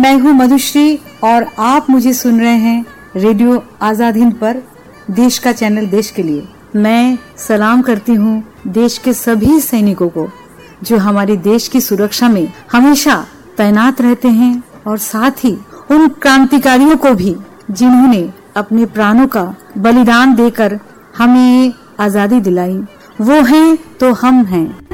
मैं हूँ मधुश्री और आप मुझे सुन रहे हैं रेडियो आजाद हिंद पर, देश का चैनल देश के लिए। मैं सलाम करती हूँ देश के सभी सैनिकों को जो हमारे देश की सुरक्षा में हमेशा तैनात रहते हैं, और साथ ही उन क्रांतिकारियों को भी जिन्होंने अपने प्राणों का बलिदान देकर हमें आजादी दिलाई। वो हैं तो हम हैं।